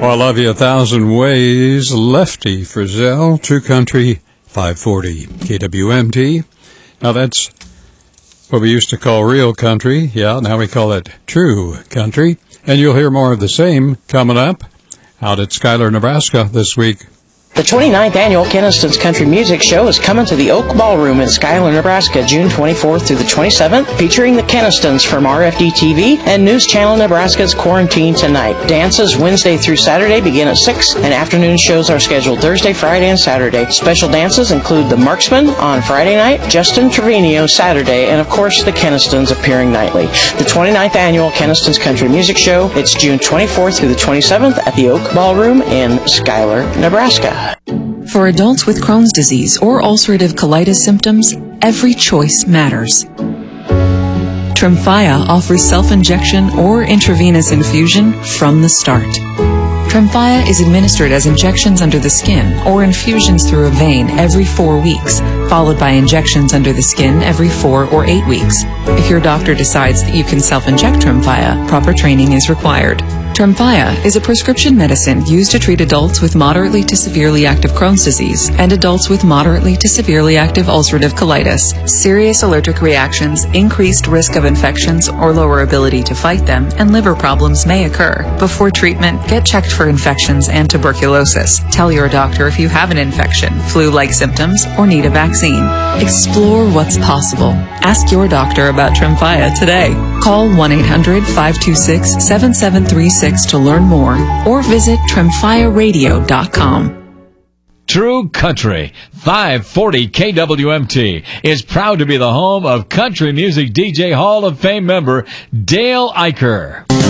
I Love You a Thousand Ways, Lefty Frizzell, True Country, 540 KWMT. Now that's what we used to call real country. Yeah, now we call it true country. And you'll hear more of the same coming up out at Schuyler, Nebraska this week. The 29th Annual Kenniston's Country Music Show is coming to the Oak Ballroom in Schuyler, Nebraska, June 24th through the 27th, featuring the Kennistons from RFD-TV and News Channel Nebraska's Quarantine Tonight. Dances Wednesday through Saturday begin at 6, and afternoon shows are scheduled Thursday, Friday, and Saturday. Special dances include The Marksman on Friday night, Justin Trevino Saturday, and of course the Kennistons appearing nightly. The 29th Annual Kenniston's Country Music Show, it's June 24th through the 27th at the Oak Ballroom in Schuyler, Nebraska. For adults with Crohn's disease or ulcerative colitis symptoms, every choice matters. Tremfya offers self-injection or intravenous infusion from the start. Tremfya is administered as injections under the skin or infusions through a vein every 4 weeks, followed by injections under the skin every 4 or 8 weeks. If your doctor decides that you can self-inject Tremfya, proper training is required. Tremfya is a prescription medicine used to treat adults with moderately to severely active Crohn's disease and adults with moderately to severely active ulcerative colitis. Serious allergic reactions, increased risk of infections or lower ability to fight them, and liver problems may occur. Before treatment, get checked for infections and tuberculosis. Tell your doctor if you have an infection, flu-like symptoms, or need a vaccine. Explore what's possible. Ask your doctor about Tremfya today. Call 1-800-526-7736 to learn more, or visit TremfyaRadio.com. True Country, 540 KWMT, is proud to be the home of country music DJ Hall of Fame member Dale Eicher.